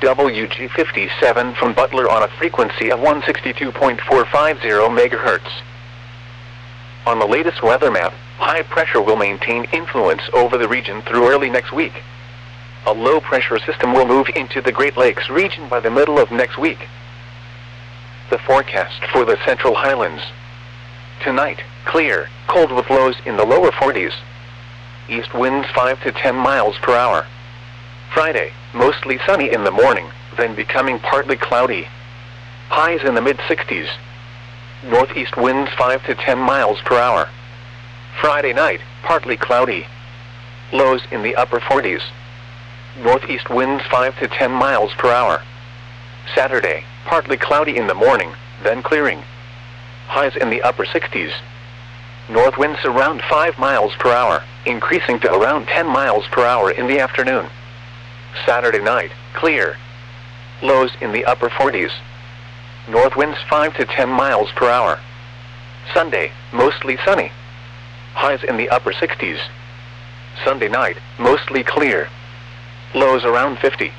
WWG57 from Butler on a frequency of 162.450 MHz. On the latest weather map, high pressure will maintain influence over the region through early next week. A low pressure system will move into the Great Lakes region by the middle of next week. The forecast for the Central Highlands. Tonight, clear, cold with lows in the lower 40s. East winds 5 to 10 miles per hour. Friday, mostly sunny in the morning, then becoming partly cloudy. Highs in the mid-60s. Northeast winds 5 to 10 miles per hour. Friday night, partly cloudy. Lows in the upper 40s. Northeast winds 5 to 10 miles per hour. Saturday, partly cloudy in the morning, then clearing. Highs in the upper 60s. North winds around 5 miles per hour, increasing to around 10 miles per hour in the afternoon. Saturday night, clear. Lows in the upper 40s. North winds 5 to 10 miles per hour. Sunday, mostly sunny. Highs in the upper 60s. Sunday night, mostly clear. Lows around 50.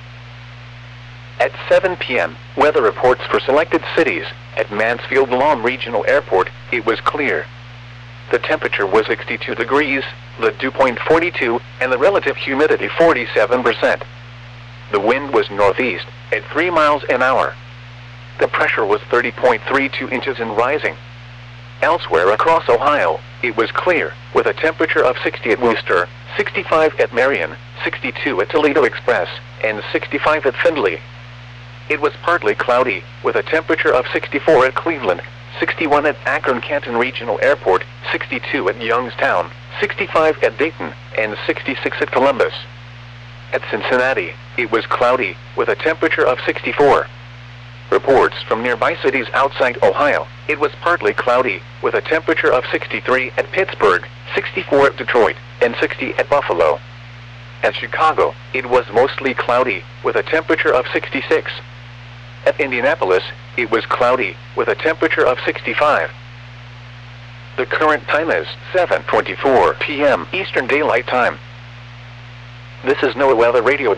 At 7 p.m., weather reports for selected cities. At Mansfield-Lawn Regional Airport, it was clear. The temperature was 62 degrees, the dew point 42, and the relative humidity 47%. The wind was northeast, at 3 miles an hour. The pressure was 30.32 inches and rising. Elsewhere across Ohio, it was clear, with a temperature of 60 at Wooster, 65 at Marion, 62 at Toledo Express, and 65 at Findlay. It was partly cloudy, with a temperature of 64 at Cleveland, 61 at Akron-Canton Regional Airport, 62 at Youngstown, 65 at Dayton, and 66 at Columbus. At Cincinnati, it was cloudy, with a temperature of 64. Reports from nearby cities outside Ohio, it was partly cloudy, with a temperature of 63 at Pittsburgh, 64 at Detroit, and 60 at Buffalo. At Chicago, it was mostly cloudy, with a temperature of 66. At Indianapolis, it was cloudy, with a temperature of 65. The current time is 7:24 p.m. Eastern Daylight Time. This is NOAA Weather Radio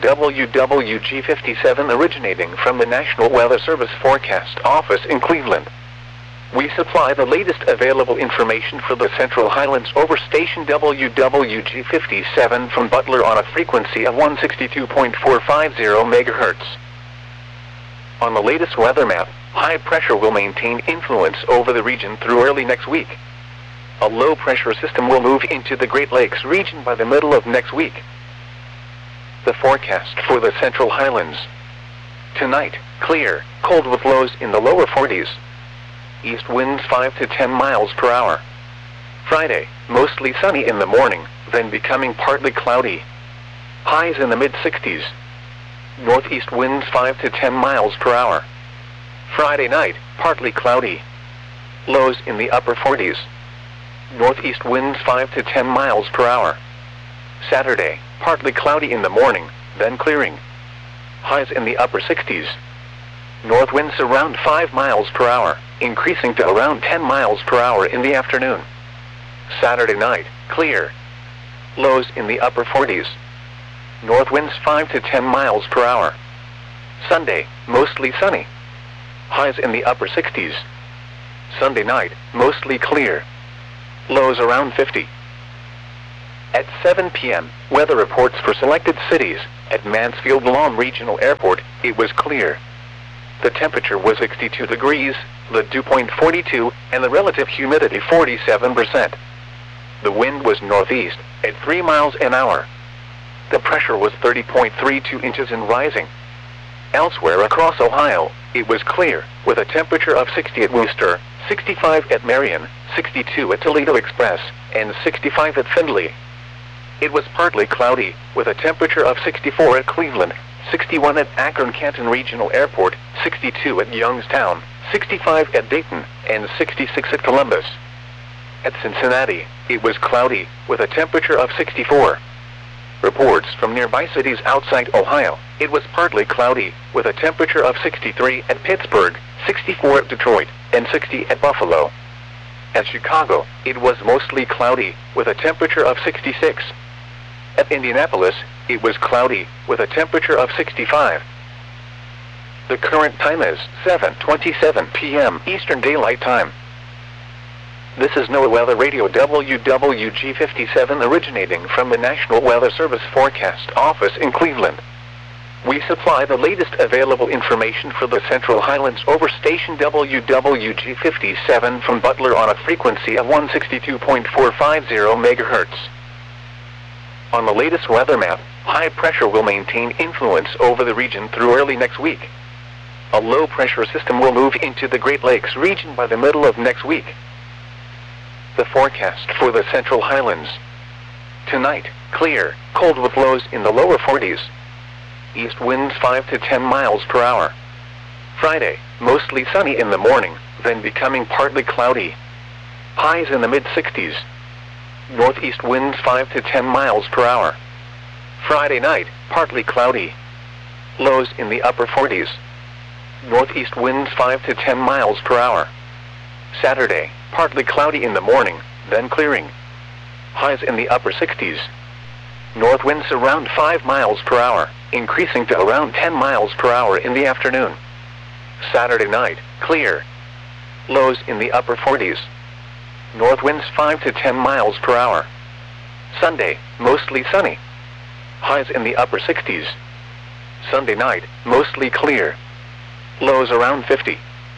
WWG57 originating from the National Weather Service Forecast Office in Cleveland. We supply the latest available information for the Central Highlands over station WWG57 from Butler on a frequency of 162.450 MHz. On the latest weather map, high pressure will maintain influence over the region through early next week. A low pressure system will move into the Great Lakes region by the middle of next week. The forecast for the Central Highlands. Tonight, clear, cold with lows in the lower 40s. East winds 5 to 10 miles per hour. Friday, mostly sunny in the morning, then becoming partly cloudy. Highs in the mid-60s. Northeast winds 5 to 10 miles per hour. Friday night, partly cloudy. Lows in the upper 40s. Northeast winds 5 to 10 miles per hour. Saturday, partly cloudy in the morning, then clearing. Highs in the upper 60s. North winds around 5 miles per hour, increasing to around 10 miles per hour in the afternoon. Saturday night, clear. Lows in the upper 40s. north winds 5 to 10 miles per hour. Sunday, mostly sunny. Highs in the upper 60s. Sunday night, mostly clear. Lows around 50. At 7 p.m., weather reports for selected cities. At Mansfield Lawn Regional Airport, it was clear. The temperature was 62 degrees, the dew point 42, and the relative humidity 47%. The wind was northeast, at 3 miles an hour. The pressure was 30.32 inches and rising. Elsewhere across Ohio, it was clear, with a temperature of 60 at Wooster, 65 at Marion, 62 at Toledo Express, and 65 at Findlay. It was partly cloudy, with a temperature of 64 at Cleveland, 61 at Akron-Canton Regional Airport, 62 at Youngstown, 65 at Dayton, and 66 at Columbus. At Cincinnati, it was cloudy, with a temperature of 64. Reports from nearby cities outside Ohio, it was partly cloudy, with a temperature of 63 at Pittsburgh, 64 at Detroit, and 60 at Buffalo. At Chicago, it was mostly cloudy, with a temperature of 66. At Indianapolis, it was cloudy, with a temperature of 65. The current time is 7:27 p.m. Eastern Daylight Time. This is NOAA Weather Radio WWG57 originating from the National Weather Service Forecast Office in Cleveland. We supply the latest available information for the Central Highlands over station WWG57 from Butler on a frequency of 162.450 MHz. On the latest weather map, high pressure will maintain influence over the region through early next week. A low pressure system will move into the Great Lakes region by the middle of next week. The forecast for the Central Highlands. Tonight, clear, cold with lows in the lower 40s. East winds 5 to 10 miles per hour. Friday, mostly sunny in the morning, then becoming partly cloudy. Highs in the mid-60s. Northeast winds 5 to 10 miles per hour. Friday night, partly cloudy. Lows in the upper 40s. Northeast winds 5 to 10 miles per hour. Saturday, partly cloudy in the morning, then clearing. Highs in the upper 60s. North winds around 5 miles per hour, increasing to around 10 miles per hour in the afternoon. Saturday night, clear. Lows in the upper 40s. North winds 5 to 10 miles per hour. Sunday, mostly sunny. Highs in the upper 60s. Sunday night, mostly clear. Lows around 50.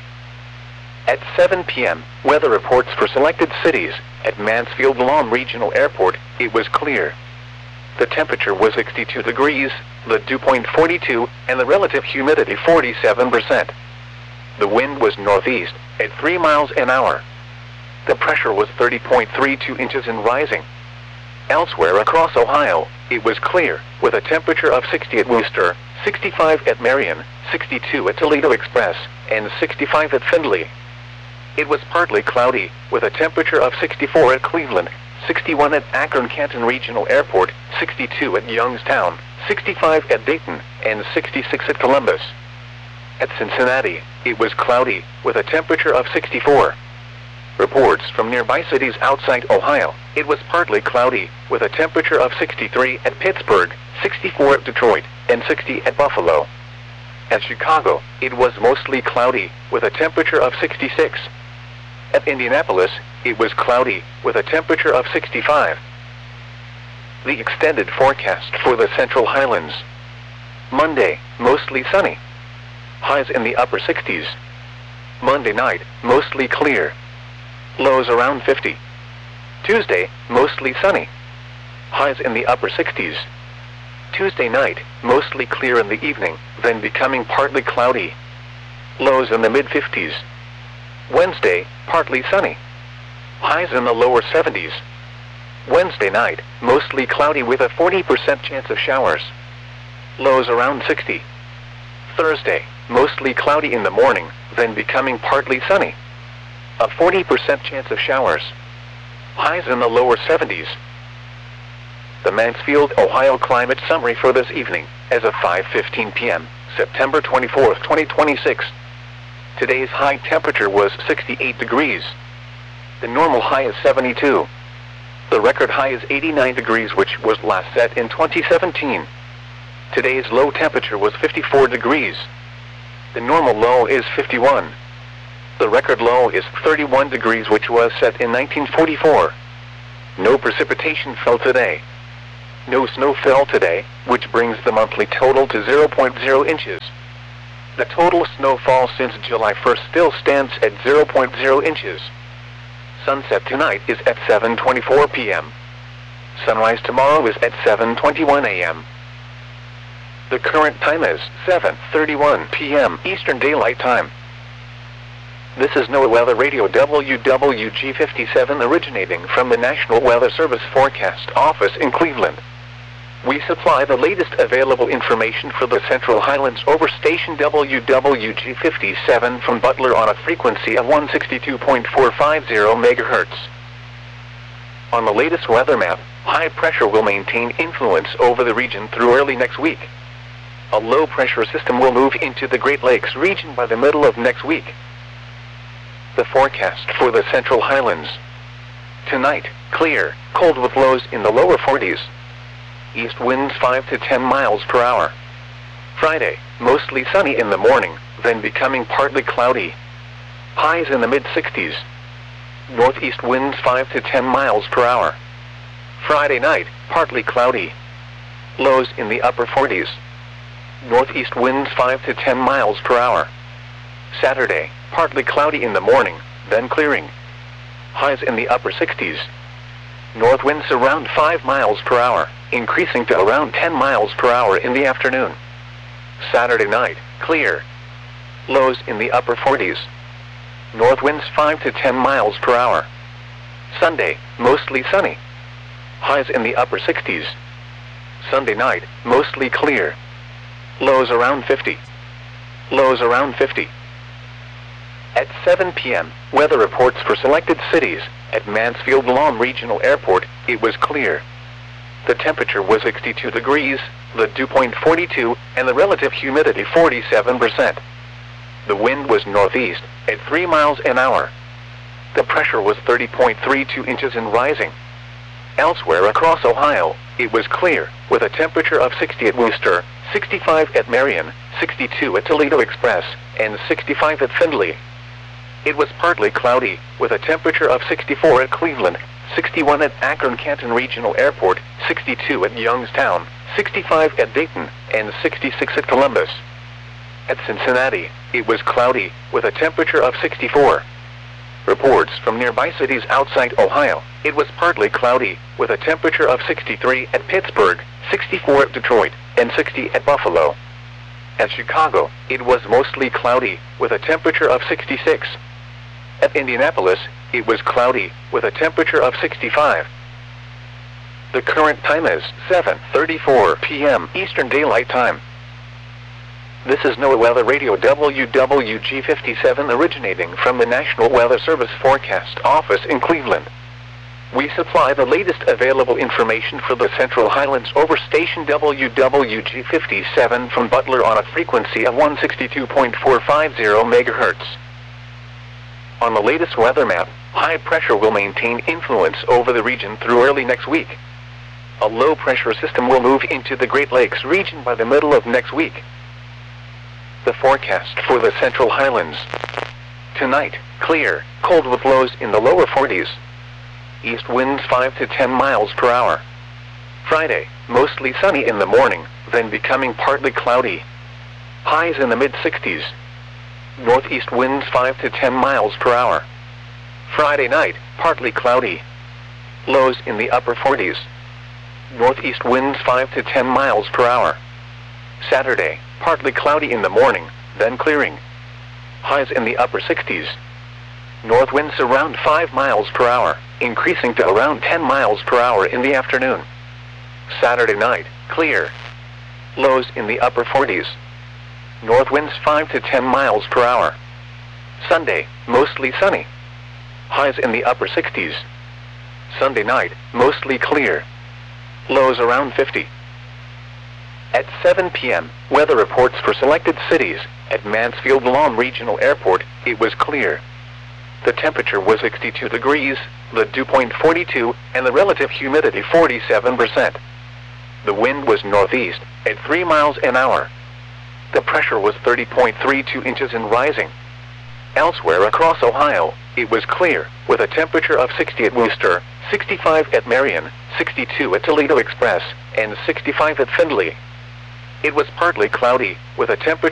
At 7 p.m., weather reports for selected cities. At Mansfield Lawn Regional Airport, it was clear. The temperature was 62 degrees, the dew point 42, and the relative humidity 47%. The wind was northeast, at 3 miles an hour. The pressure was 30.32 inches and rising. Elsewhere across Ohio, it was clear, with a temperature of 60 at Wooster, 65 at Marion, 62 at Toledo Express, and 65 at Findlay. It was partly cloudy, with a temperature of 64 at Cleveland, 61 at Akron-Canton Regional Airport, 62 at Youngstown, 65 at Dayton, and 66 at Columbus. At Cincinnati, it was cloudy, with a temperature of 64. Reports from nearby cities outside Ohio, it was partly cloudy, with a temperature of 63 at Pittsburgh, 64 at Detroit, and 60 at Buffalo. At Chicago, it was mostly cloudy, with a temperature of 66. At Indianapolis, it was cloudy, with a temperature of 65. The extended forecast for the Central Highlands. Monday, mostly sunny. Highs in the upper 60s. Monday night, mostly clear. Lows around 50. Tuesday, mostly sunny. Highs in the upper 60s. Tuesday night, mostly clear in the evening, then becoming partly cloudy. Lows in the mid-50s. Wednesday, partly sunny. Highs in the lower 70s. Wednesday night, mostly cloudy with a 40% chance of showers. Lows around 60. Thursday, mostly cloudy in the morning, then becoming partly sunny. A 40% chance of showers. Highs in the lower 70s. The Mansfield, Ohio climate summary for this evening, as of 5:15 p.m., September 24, 2026. Today's high temperature was 68 degrees. The normal high is 72. The record high is 89 degrees, which was last set in 2017. Today's low temperature was 54 degrees. The normal low is 51. The record low is 31 degrees, which was set in 1944. No precipitation fell today. No snow fell today, which brings the monthly total to 0.0 inches. The total snowfall since July 1st still stands at 0.0 inches. Sunset tonight is at 7:24 p.m. Sunrise tomorrow is at 7:21 a.m. The current time is 7:31 p.m. Eastern Daylight Time. This is NOAA Weather Radio WWG57 originating from the National Weather Service Forecast Office in Cleveland. We supply the latest available information for the Central Highlands over station WWG57 from Butler on a frequency of 162.450 MHz. On the latest weather map, high pressure will maintain influence over the region through early next week. A low pressure system will move into the Great Lakes region by the middle of next week. The forecast for the Central Highlands. Tonight, clear, cold with lows in the lower 40s. East winds 5 to 10 miles per hour. Friday, mostly sunny in the morning, then becoming partly cloudy. Highs in the mid-60s. Northeast winds 5 to 10 miles per hour. Friday night, partly cloudy. Lows in the upper 40s. Northeast winds 5 to 10 miles per hour. Saturday, partly cloudy in the morning, then clearing. Highs in the upper 60s. North winds around 5 miles per hour, increasing to around 10 miles per hour in the afternoon. Saturday night, clear. Lows in the upper 40s. North winds 5 to 10 miles per hour. Sunday, mostly sunny. Highs in the upper 60s. Sunday night, mostly clear. Lows around 50. Lows around 50. At 7 p.m., weather reports for selected cities. At Mansfield Lawn Regional Airport, it was clear. The temperature was 62 degrees, the dew point 42, and the relative humidity 47%. The wind was northeast, at 3 miles an hour. The pressure was 30.32 inches and rising. Elsewhere across Ohio, it was clear, with a temperature of 60 at Wooster, 65 at Marion, 62 at Toledo Express, and 65 at Findlay. It was partly cloudy, with a temperature of 64 at Cleveland, 61 at Akron-Canton Regional Airport, 62 at Youngstown, 65 at Dayton, and 66 at Columbus. At Cincinnati, it was cloudy, with a temperature of 64. Reports from nearby cities outside Ohio, it was partly cloudy, with a temperature of 63 at Pittsburgh, 64 at Detroit, and 60 at Buffalo. At Chicago, it was mostly cloudy, with a temperature of 66. At Indianapolis, it was cloudy, with a temperature of 65. The current time is 7:34 p.m. Eastern Daylight Time. This is NOAA Weather Radio WWG57 originating from the National Weather Service Forecast Office in Cleveland. We supply the latest available information for the Central Highlands over station WWG57 from Butler on a frequency of 162.450 MHz. On the latest weather map, high pressure will maintain influence over the region through early next week. A low pressure system will move into the Great Lakes region by the middle of next week. The forecast for the Central Highlands. Tonight, clear, cold with lows in the lower 40s. East winds 5 to 10 miles per hour. Friday, mostly sunny in the morning, then becoming partly cloudy. Highs in the mid-60s. Northeast winds 5 to 10 miles per hour. Friday night, partly cloudy. Lows in the upper 40s. Northeast winds 5 to 10 miles per hour. Saturday, partly cloudy in the morning, then clearing. Highs in the upper 60s. North winds around 5 miles per hour, increasing to around 10 miles per hour in the afternoon. Saturday night, clear. Lows in the upper 40s. North winds 5 to 10 miles per hour. Sunday, mostly sunny. Highs in the upper 60s. Sunday night, mostly clear. Lows around 50. At 7 p.m., weather reports for selected cities. At Mansfield Lawn Regional Airport, it was clear. The temperature was 62 degrees, the dew point 42, and the relative humidity 47%. The wind was northeast, at 3 miles an hour. The pressure was 30.32 inches and rising. Elsewhere across Ohio, it was clear, with a temperature of 60 at Wooster, 65 at Marion, 62 at Toledo Express, and 65 at Findlay. It was partly cloudy, with a temperature